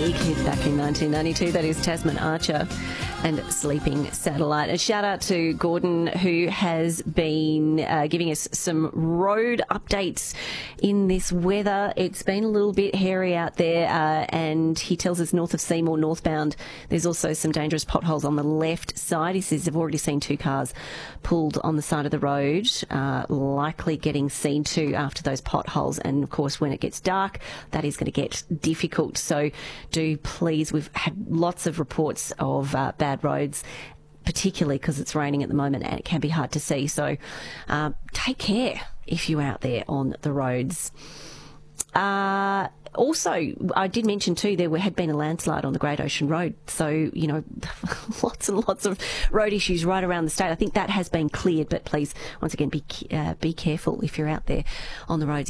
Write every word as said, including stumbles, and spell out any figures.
big hit back in nineteen ninety-two. That is Tasman Archer and Sleeping Satellite. A shout out to Gordon, who has been uh, giving us some road updates in this weather. It's been a little bit hairy out there, uh, and he tells us north of Seymour, northbound, there's also some dangerous potholes on the left side. He says they've already seen two cars pulled on the side of the road, uh, likely getting seen to after those potholes. And, of course, when it gets dark, that is going to get difficult. So do please, we've had lots of reports of uh, bad roads, particularly because it's raining at the moment and it can be hard to see. So uh, take care if you're out there on the roads. Uh, also, I did mention too there had been a landslide on the Great Ocean Road. So, you know, lots and lots of road issues right around the state. I think that has been cleared, but please, once again, be uh, be careful if you're out there on the roads.